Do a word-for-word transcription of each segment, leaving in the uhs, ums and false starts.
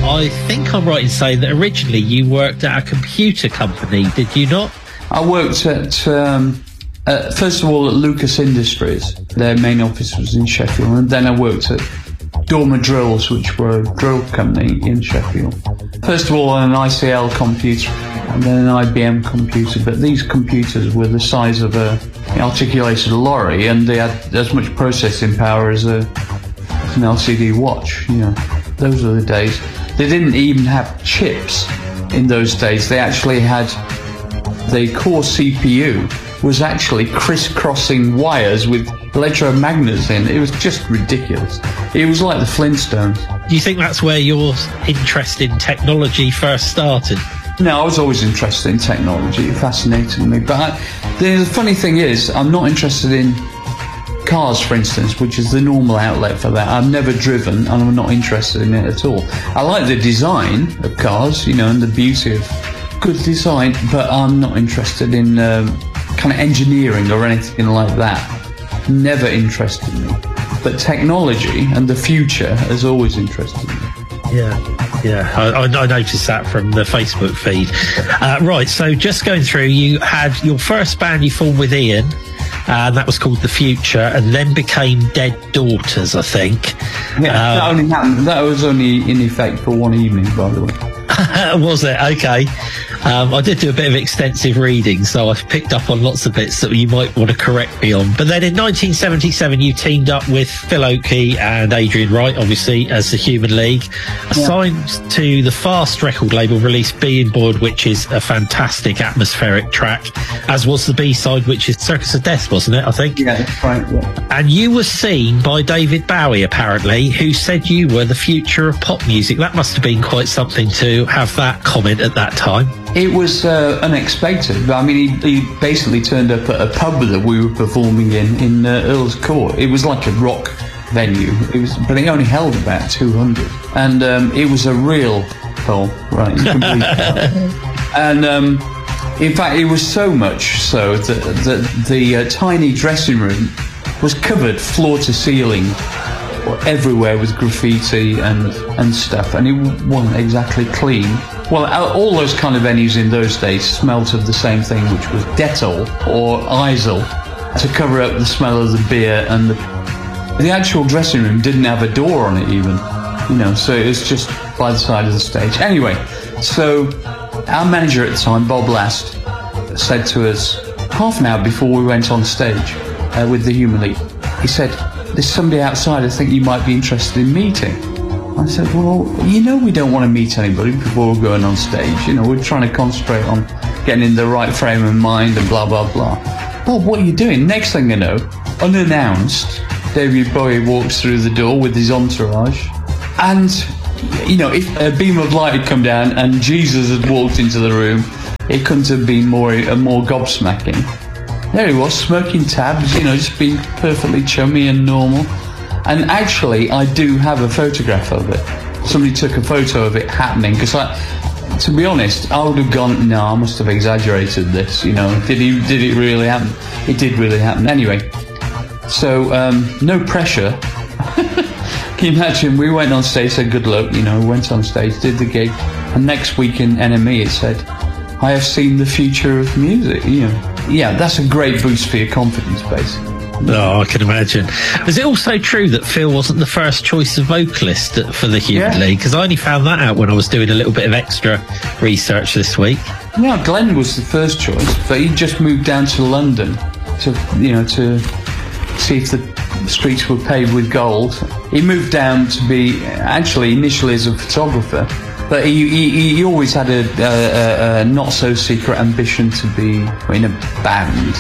I think I'm right in saying that originally you worked at a computer company, did you not? I worked at, um, uh, first of all, at Lucas Industries. Their main office was in Sheffield. And then I worked at Dormer Drills, which were a drill company in Sheffield. First of all, on an I C L computer, and then an I B M computer. But these computers were the size of a articulated lorry, and they had as much processing power as, a, as an L C D watch. You know, those were the days. They didn't even have chips in those days. They actually had the core C P U was actually crisscrossing wires with electromagnets in. It was just ridiculous. It was like the Flintstones. Do you think that's where your interest in technology first started? No, I was always interested in technology. It fascinated me. But I, the funny thing is, I'm not interested in cars, for instance, which is the normal outlet for that. I've never driven, and I'm not interested in it at all. I like the design of cars, you know, and the beauty of good design, but I'm not interested in um, kind of engineering or anything like that. Never interested me. But technology and the future has always interested me. Yeah, yeah, I, I noticed that from the Facebook feed. Uh, right, so just going through, you had your first band you formed with Ian, and that was called The Future, and then became Dead Daughters, I think. Yeah, um, that only happened. That was only in effect for one evening, by the way. Was it? Okay. Um, I did do a bit of extensive reading, so I've picked up on lots of bits that you might want to correct me on. But then in nineteen seventy-seven, you teamed up with Phil Oakey and Adrian Wright, obviously, as the Human League. Assigned yeah. to the Fast record label, released Being Bored, which is a fantastic atmospheric track, as was the B-side, which is Circus of Death, wasn't it, I think? Yeah, that's right, yeah. And you were seen by David Bowie, apparently, who said you were the future of pop music. That must have been quite something to have that comment at that time. It was uh, unexpected. I mean, he, he basically turned up at a pub that we were performing in, in uh, Earl's Court. It was like a rock venue, it was, but it only held about two hundred. And um, it was a real hole, right? You can believe that. And um, in fact, it was so much so that, that the uh, tiny dressing room was covered floor to ceiling everywhere with graffiti and, and stuff, and it wasn't exactly clean. Well, all those kind of venues in those days smelt of the same thing, which was Dettol or Isol, to cover up the smell of the beer, and the, the actual dressing room didn't have a door on it even, you know, so it was just by the side of the stage. Anyway, so our manager at the time, Bob Last, said to us half an hour before we went on stage uh, with the Human League, he said, "There's somebody outside I think you might be interested in meeting." I said, "Well, you know we don't want to meet anybody before we're going on stage. You know, we're trying to concentrate on getting in the right frame of mind and blah, blah, blah." "Well, what are you doing?" Next thing you know, unannounced, David Bowie walks through the door with his entourage. And, you know, if a beam of light had come down and Jesus had walked into the room, it couldn't have been more, uh, more gobsmacking. There he was, smoking tabs, you know, just being perfectly chummy and normal. And actually, I do have a photograph of it. Somebody took a photo of it happening, because I, to be honest, I would have gone, no, I must have exaggerated this, you know. Did he, did it really happen? It did really happen. Anyway, so, um, no pressure. Can you imagine? We went on stage, said good luck, you know, went on stage, did the gig, and next week in N M E it said, "I have seen the future of music," you know. Yeah, that's a great boost for your confidence, basically. Oh, I can imagine. Is it also true that Phil wasn't the first choice of vocalist for the Human yeah. League? Because I only found that out when I was doing a little bit of extra research this week. Yeah, Glenn was the first choice, but he just moved down to London to, you know, to see if the streets were paved with gold. He moved down to be, actually, initially as a photographer, but he, he, he always had a, a, a not-so-secret ambition to be in a band.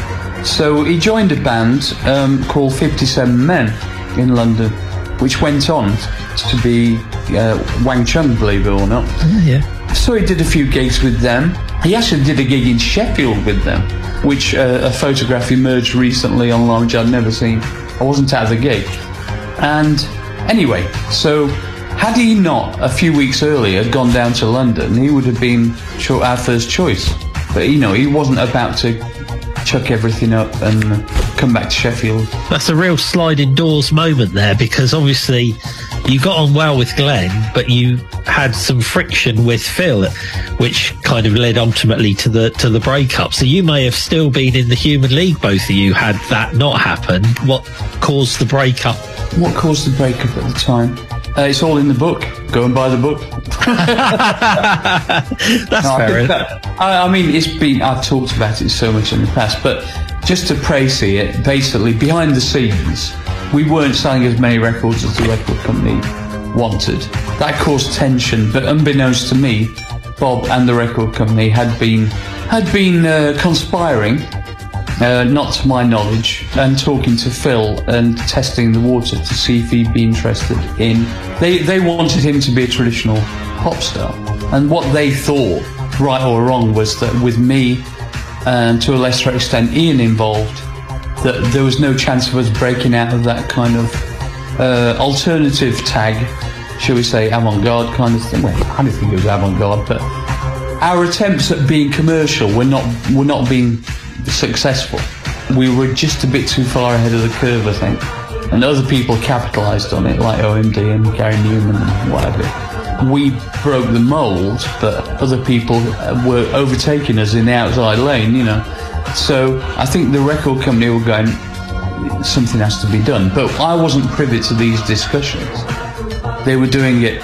So he joined a band um, called fifty-seven Men in London, which went on to be uh, Wang Chung, believe it or not. Oh, yeah. So he did a few gigs with them. He actually did a gig in Sheffield with them, which uh, a photograph emerged recently online, which I'd never seen. I wasn't at the gig. And anyway, so had he not, a few weeks earlier, gone down to London, he would have been our first choice. But, you know, he wasn't about to chuck everything up and come back to Sheffield. That's a real sliding doors moment there, because obviously you got on well with Glenn, but you had some friction with Phil, which kind of led ultimately to the to the breakup. So you may have still been in the Human League, both of you, had that not happened. What caused the breakup? What caused the breakup at the time? Uh, it's all in the book. Go and buy the book. That's no, fair. I, that, I, I mean, it's been. I've talked about it so much in the past, but just to praise it, basically behind the scenes, we weren't selling as many records as the record company wanted. That caused tension, but unbeknownst to me, Bob and the record company had been had been uh, conspiring. Uh, not to my knowledge, and talking to Phil and testing the water to see if he'd be interested in. They they wanted him to be a traditional pop star, and what they thought, right or wrong, was that with me and to a lesser extent Ian involved, that there was no chance of us breaking out of that kind of uh, alternative tag, shall we say, avant-garde kind of thing. Well, I don't think it was avant-garde, but our attempts at being commercial were not were not being successful. We were just a bit too far ahead of the curve, I think, and other people capitalised on it, like O M D and Gary Newman and whatever. We broke the mould, but other people were overtaking us in the outside lane, you know. So I think the record company were going, something has to be done. But I wasn't privy to these discussions. They were doing it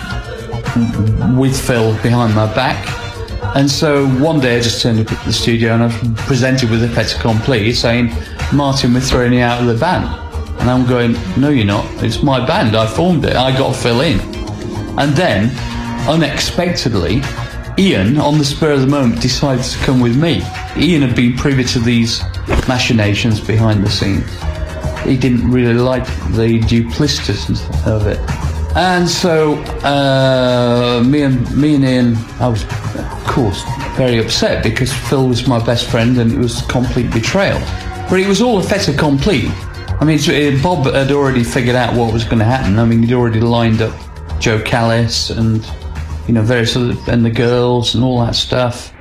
with Phil behind my back. And so one day I just turned up at the studio and I was presented with a fait accompli saying, Martin, we're throwing you out of the band. And I'm going, no, you're not. It's my band. I formed it. I got Phil in. And then, unexpectedly, Ian, on the spur of the moment, decided to come with me. Ian had been privy to these machinations behind the scenes. He didn't really like the duplicitousness of it. And so, uh, me and me and Ian, I was, of course, very upset because Phil was my best friend and it was complete betrayal. But it was all a fait accompli. I mean, it, Bob had already figured out what was going to happen. I mean, he'd already lined up Joe Callis and, you know, various other, and the girls and all that stuff.